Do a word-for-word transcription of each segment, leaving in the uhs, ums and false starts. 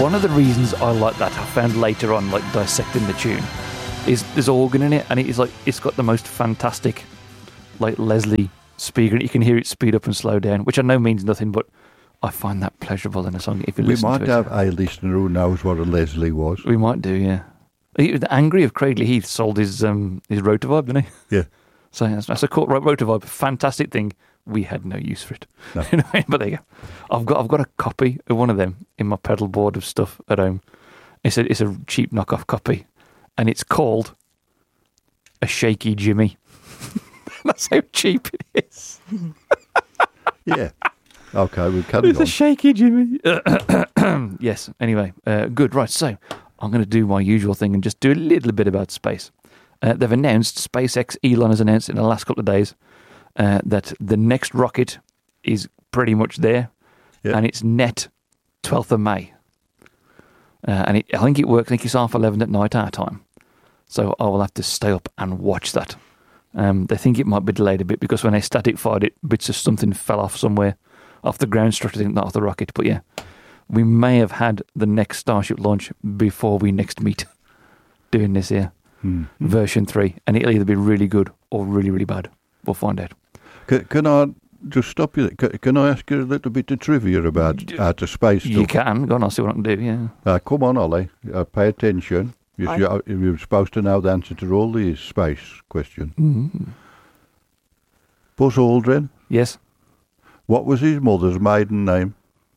one of the reasons I like that, I found later on, like dissecting the tune, is there's organ in it, and it is like it's got the most fantastic, like Leslie speaker, and you can hear it speed up and slow down, which I know means nothing, but I find that pleasurable in a song. If you we listen might to it. have a listener who knows what a Leslie was. We might do, yeah. He was angry of Craigley Heath sold his um, his Rotovibe, didn't he? Yeah. So that's, that's a cool Rotovibe, fantastic thing. We had no use for it. No. You know, but there you go. I've got I've got a copy of one of them in my pedal board of stuff at home. It's a it's a cheap knockoff copy, and it's called a Shaky Jimmy. That's how cheap it is. Yeah. Okay, we'll cut it It's on. a Shaky Jimmy. Yes. Anyway, uh, good. Right. So I'm going to do my usual thing and just do a little bit about space. Uh, they've announced, SpaceX, Elon has announced in the last couple of days uh, that the next rocket is pretty much there, Yeah. and it's net twelfth of May. Uh, and it, I think it works. I think it's half eleven at night our time. So I will have to stay up and watch that. Um, they think it might be delayed a bit because when they static fired it, bits of something fell off somewhere, off the ground structure, not off the rocket. But yeah, we may have had the next Starship launch before we next meet doing this here. Hmm. Version three, and it'll either be really good or really, really bad. We'll find out. Can, can I just stop you there? Can, can I ask you a little bit of trivia about D- outer space stuff? You can. Go on, I'll see what I can do, yeah. Uh, come on, Ollie. Uh, pay attention. You, Aye. you, you're supposed to know the answer to all these space questions. Mm-hmm. Buzz Aldrin, Yes. what was his mother's maiden name?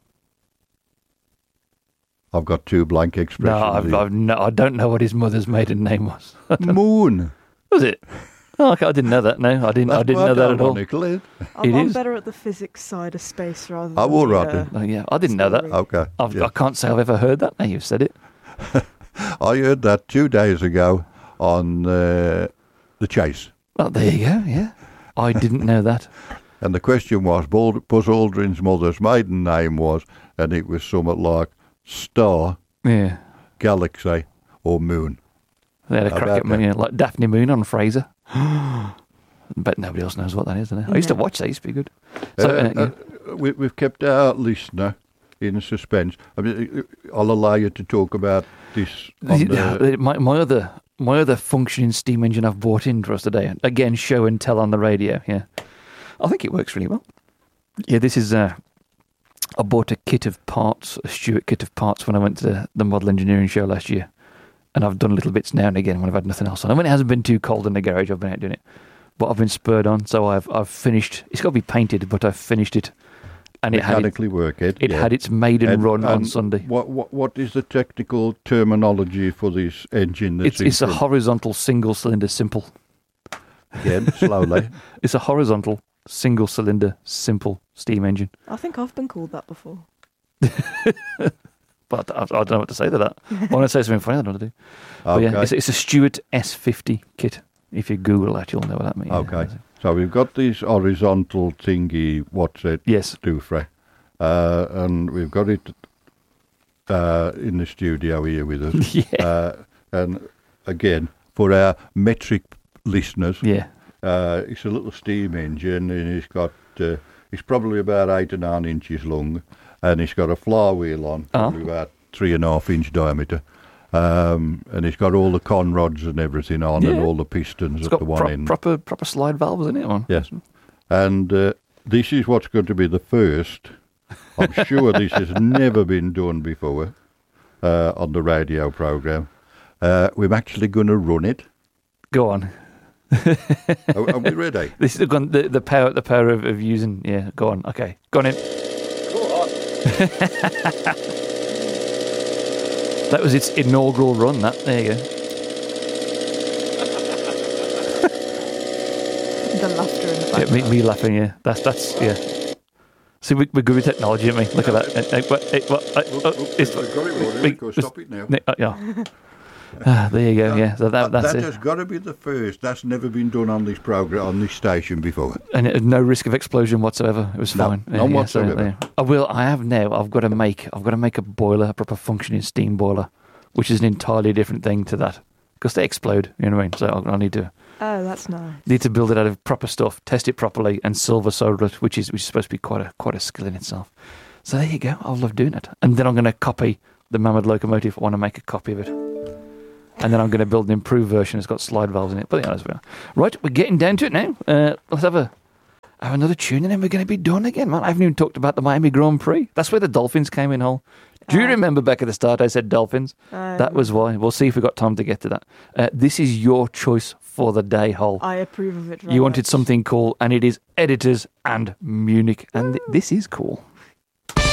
I've got two blank No, expressions. I've, I've no, I don't know what his mother's maiden name was. Moon. Was it? Oh, okay, I didn't know that. No, I didn't. I That's didn't quite know that at all. ironical, isn't it? I'm, It I'm is. better at the physics side of space rather than Oh, all right the, uh, then. Oh, yeah, I didn't know that. Story. Okay. I've, yeah. I can't say I've ever heard that. Now you've said it. I heard that two days ago on uh, The Chase. Well, there you go. Yeah, I didn't know that. And the question was, Buzz Aldrin's mother's maiden name was, and it was something like Star, Yeah, Galaxy, or Moon. they had a How crack about at me, that? yeah, like Daphne Moon on Fraser. But nobody else knows what that is, do they? I used to No. watch that. It used to be good. So, uh, Uh, yeah. uh, we, we've kept our listener in suspense. I mean, I'll allow you to talk about this. On the, my, my other my other functioning steam engine I've bought in for us today. Again, show and tell on the radio. Yeah, I think it works really well. Yeah, this is. Uh, I bought a kit of parts, a Stuart kit of parts, when I went to the, the model engineering show last year, and I've done little bits now and again when I've had nothing else on. And when it hasn't been too cold in the garage, I've been out doing it. But I've been spurred on, so I've I've finished. It's got to be painted, but I've finished it, and it had it, mechanically work it. it yeah. had its maiden And- run on and Sunday. What, what what is the technical terminology for this engine? That's It's it's a in front? horizontal single cylinder simple. Again, slowly. It's a horizontal single cylinder simple steam engine. I think I've been called that before. But I, I don't know what to say to that. I want to say something funny. I don't know what to do. But Okay. yeah, it's, it's a Stuart S fifty kit. If you Google that, you'll know what that means. Okay. So we've got this horizontal thingy. What's it Yes. do for it? Uh, and we've got it uh, in the studio here with us. Yeah. Uh, and again, for our metric listeners, Yeah. uh, it's a little steam engine, and it's got uh, it's probably about eight and a half inches long, and it's got a flywheel on, probably Oh. about three and a half inch diameter. Um, and it's got all the con rods and everything on, and Yeah. all the pistons It's at got the one pro- end. proper proper slide valves in it, man. Yes. And uh, this is what's going to be the first. I'm sure this has never been done before uh, on the radio program. Uh, we're actually going to run it. Go on. Are, are we ready? This is the, the, the power the power of, of using. Yeah. Go on. Okay. Go on in. That was its inaugural run. That there you go. The laughter in the Yeah, background. me, me laughing. Yeah. That's that's yeah. See, we, we're good with technology, aren't we? Look at that. Uh, uh, what, uh, what, uh, oh, it's- We've got it running. we- We've got to stop it now. uh, yeah. Ah, there you go. Yeah. So that that's that it. has got to be the first. That's never been done on this program, on this station before. And it had no risk of explosion whatsoever. It was No, fine. none so, whatsoever. yeah. I will. I have now. I've got to make. I've got to make a boiler, a proper functioning steam boiler, which is an entirely different thing to that because they explode. You know what I mean? So I, I need to Oh, that's nice. need to build it out of proper stuff, test it properly, and silver solder it, which is which is supposed to be quite a quite a skill in itself. So there you go. I love doing it, and then I'm going to copy the Mammoth locomotive. I want to make a copy of it. And then I'm going to build an improved version. It's got slide valves in it. But yeah, as we are. Right, we're getting down to it now. Uh, let's have a have another tune and then we're going to be done again, man. I haven't even talked about the Miami Grand Prix. That's where the Dolphins came in, Hole. Do you Uh, remember back at the start I said Dolphins? Um, That was why. We'll see if we've got time to get to that. Uh, this is your choice for the day, Hole. I approve of it. Very You wanted much. something cool, and it is Editors and Munich. And th- this is cool.